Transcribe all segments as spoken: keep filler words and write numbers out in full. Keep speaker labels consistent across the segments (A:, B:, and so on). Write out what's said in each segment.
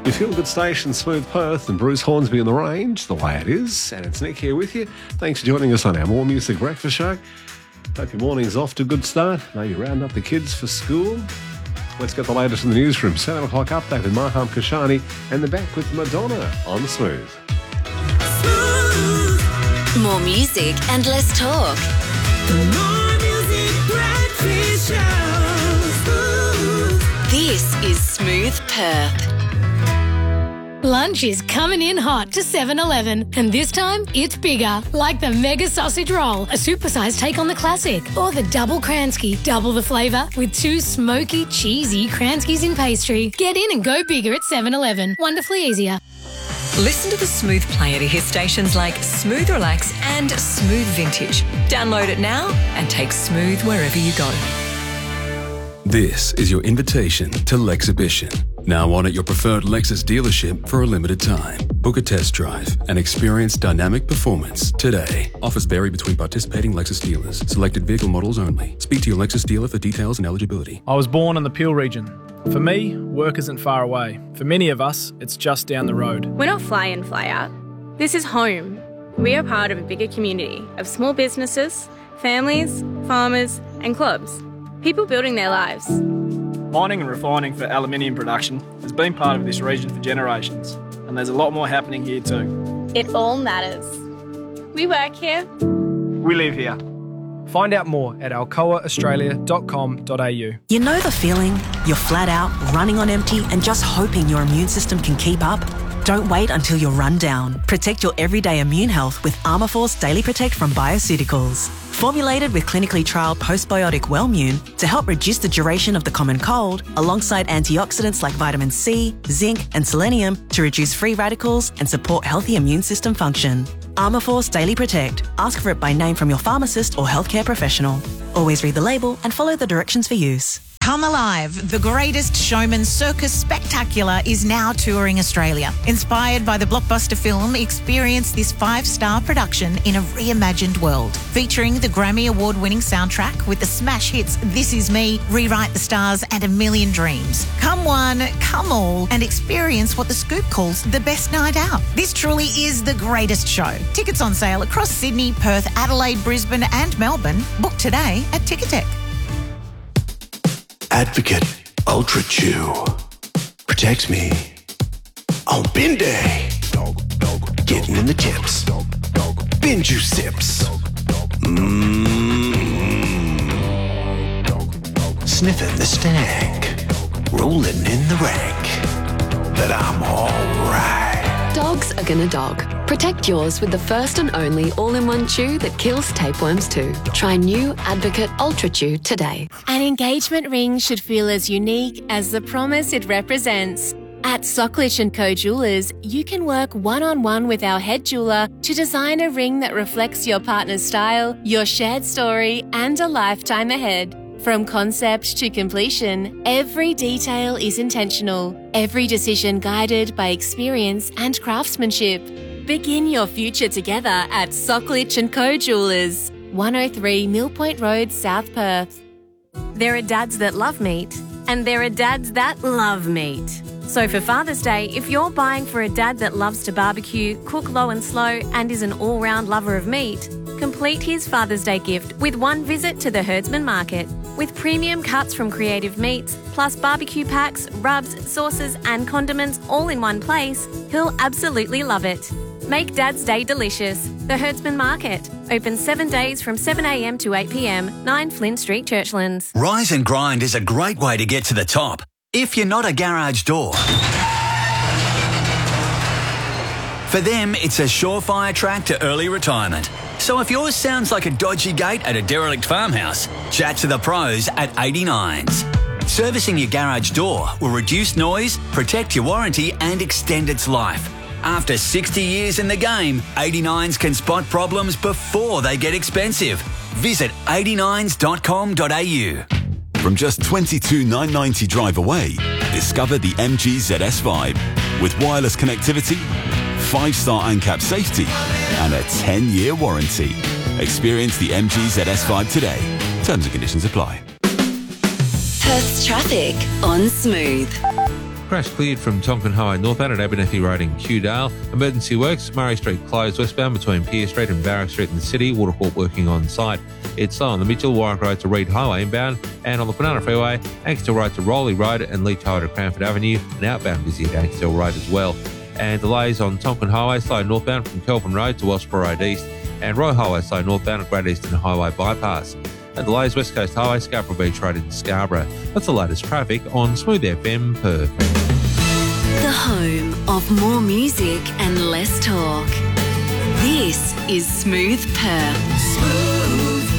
A: Your feel-good station, Smooth Perth, and Bruce Hornsby on the range, the way it is. And it's Nick here with you. Thanks for joining us on our More Music Breakfast Show. Hope your morning's off to a good start. Maybe round up the kids for school. Let's get the latest in the newsroom. seven o'clock update with Marham Kashani and the back with Madonna on Smooth.
B: Smooth. More music and less talk.
C: More Music Breakfast Show. Smooth.
B: This is Smooth Perth.
D: Lunch is coming in hot to seven eleven, and this time it's bigger, like the Mega Sausage Roll, a supersized take on the classic, or the Double Kransky, double the flavour with two smoky, cheesy Kranskys in pastry. Get in and go bigger at seven eleven. Wonderfully easier.
E: Listen to the Smooth player to hear stations like Smooth Relax and Smooth Vintage. Download it now and take Smooth wherever you go.
F: This is your invitation to Lexhibition. Now on at your preferred Lexus dealership for a limited time. Book a test drive and experience dynamic performance today. Offers vary between participating Lexus dealers. Selected vehicle models only. Speak to your Lexus dealer for details and eligibility.
G: I was born in the Peel region. For me, work isn't far away. For many of us, it's just down the road.
H: We're not fly in, fly out. This is home. We are part of a bigger community of small businesses, families, farmers and clubs. People building their lives.
G: Mining and refining for aluminium production has been part of this region for generations, and there's a lot more happening here too.
H: It all matters. We work here.
G: We live here. Find out more at alcoa australia dot com dot a u.
I: You know the feeling? You're flat out, running on empty and just hoping your immune system can keep up? Don't wait until you're run down. Protect your everyday immune health with Armourforce Daily Protect from Bioceuticals. Formulated with clinically trialled postbiotic Wellmune to help reduce the duration of the common cold, alongside antioxidants like vitamin C, zinc and selenium to reduce free radicals and support healthy immune system function. Armourforce Daily Protect. Ask for it by name from your pharmacist or healthcare professional. Always read the label and follow the directions for use.
J: Come Alive, the Greatest Showman Circus Spectacular is now touring Australia. Inspired by the blockbuster film, experience this five-star production in a reimagined world. Featuring the Grammy Award-winning soundtrack with the smash hits This Is Me, Rewrite the Stars and A Million Dreams. Come one, come all, and experience what The Scoop calls the best night out. This truly is the greatest show. Tickets on sale across Sydney, Perth, Adelaide, Brisbane and Melbourne. Book today at Ticketek.
K: Advocate Ultra Chew protects me on bin day. Getting in the chips, bin juice sips. Mmm. Sniffing the stank, rolling in the rank. That I'm alright.
L: Dogs are gonna dog. Protect yours with the first and only all-in-one chew that kills tapeworms too. Try new Advocate Ultra Chew today.
D: An engagement ring should feel as unique as the promise it represents. At Socklich and Co Jewelers, you can work one-on-one with our head jeweler to design a ring that reflects your partner's style, your shared story, and a lifetime ahead. From concept to completion, every detail is intentional, every decision guided by experience and craftsmanship. Begin your future together at Socklich and Co Jewelers, one oh three Mill Point Road, South Perth. There are dads that love meat, and there are dads that love meat. So for Father's Day, if you're buying for a dad that loves to barbecue, cook low and slow, and is an all-round lover of meat, complete his Father's Day gift with one visit to the Herdsman Market. With premium cuts from Creative Meats, plus barbecue packs, rubs, sauces and condiments all in one place, he'll absolutely love it. Make Dad's Day delicious. The Herdsman Market. Open seven days from seven a m to eight p m, nine Flynn Street, Churchlands.
M: Rise and Grind is a great way to get to the top. If you're not a garage door. For them, it's a surefire track to early retirement. So if yours sounds like a dodgy gate at a derelict farmhouse, chat to the pros at eighty-nines. Servicing your garage door will reduce noise, protect your warranty and extend its life. After sixty years in the game, eighty-nines can spot problems before they get expensive. Visit eighty-nines dot com dot a u.
N: From just twenty-two thousand nine hundred ninety drive away, discover the M G Z S five. With wireless connectivity, five-star ANCAP safety, and a ten-year warranty. Experience the M G Z S five today. Terms and conditions apply.
B: Perth's traffic on Smooth.
O: Crash cleared from Tonkin Highway northbound at Abernethy Road in Kewdale. Emergency works, Murray Street closed westbound between Pier Street and Barrack Street in the city. Waterfall working on site. It's slow on the Mitchell, Warwick Road to Reed Highway inbound, and on the Kwinana Freeway, Ankersdale Road to Rowley Road and Leach Highway to Cranford Avenue, and outbound busy at Ankersdale Road as well. And delays on Tonkin Highway, slow northbound from Kelvin Road to Wellsborough Road East, and Roy Highway slow northbound at Great Eastern Highway bypass. And delays West Coast Highway, Scarborough Beach Road in Scarborough. That's the latest traffic on Smooth F M Perth.
B: The home of more music and less talk. This is Smooth Perth. Smooth.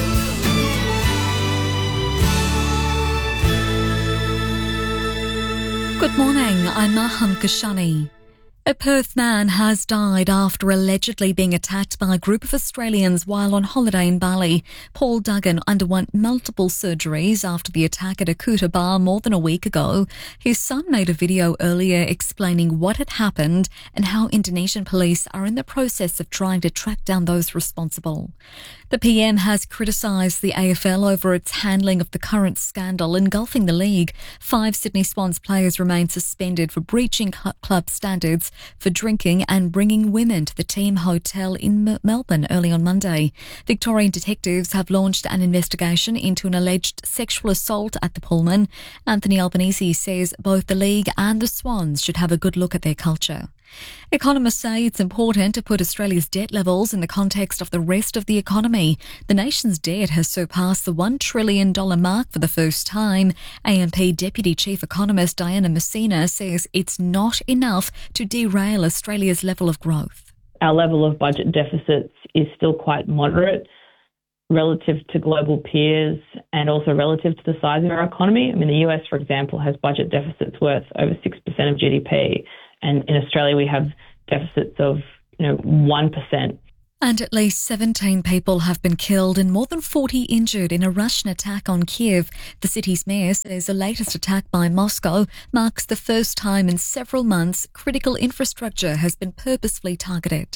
P: Good morning, I'm Maham Kashani. A Perth man has died after allegedly being attacked by a group of Australians while on holiday in Bali. Paul Duggan underwent multiple surgeries after the attack at a Kuta bar more than a week ago. His son made a video earlier explaining what had happened and how Indonesian police are in the process of trying to track down those responsible. The P M has criticised the A F L over its handling of the current scandal engulfing the league. Five Sydney Swans players remain suspended for breaching club standards for drinking and bringing women to the team hotel in M- Melbourne early on Monday. Victorian detectives have launched an investigation into an alleged sexual assault at the Pullman. Anthony Albanese says both the league and the Swans should have a good look at their culture. Economists say it's important to put Australia's debt levels in the context of the rest of the economy. The nation's debt has surpassed the one trillion dollars mark for the first time. A M P Deputy Chief Economist Diana Messina says it's not enough to derail Australia's level of growth.
Q: Our level of budget deficits is still quite moderate relative to global peers and also relative to the size of our economy. I mean, the U S, for example, has budget deficits worth over six percent of G D P. And in Australia, we have deficits of, you know, one percent.
P: And at least seventeen people have been killed and more than forty injured in a Russian attack on Kiev. The city's mayor says the latest attack by Moscow marks the first time in several months critical infrastructure has been purposefully targeted.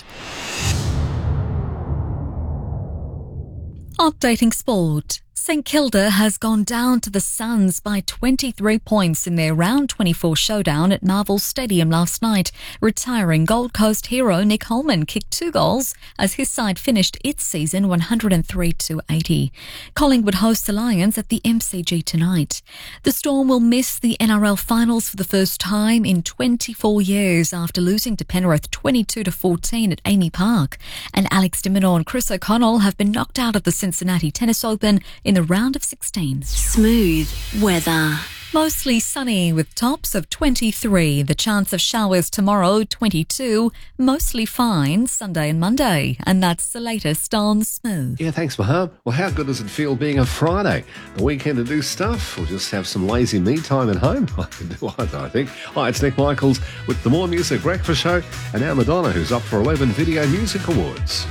P: Updating sport. St Kilda has gone down to the Suns by twenty-three points in their round twenty-four showdown at Marvel Stadium last night. Retiring Gold Coast hero Nick Holman kicked two goals as his side finished its season one hundred three to eighty. Collingwood host the Lions at the M C G tonight. The Storm will miss the N R L finals for the first time in twenty-four years after losing to Penrith twenty-two to fourteen at Amy Park. And Alex de Minaur and Chris O'Connell have been knocked out of the Cincinnati Tennis Open in the round of sixteen.
B: Smooth weather.
P: Mostly sunny with tops of twenty-three. The chance of showers tomorrow, twenty-two. Mostly fine Sunday and Monday. And that's the latest on Smooth.
A: Yeah, thanks, Maham. Well, how good does it feel being a Friday? The weekend to do stuff or just have some lazy me time at home? I can do either, I think. Hi, it's Nick Michaels with the More Music Breakfast Show. And now Madonna, who's up for eleven Video Music Awards.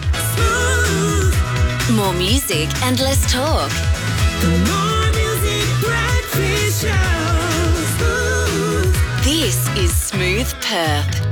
B: More music and less talk.
C: The More Music Breakfast Show.
B: This is Smooth Perth.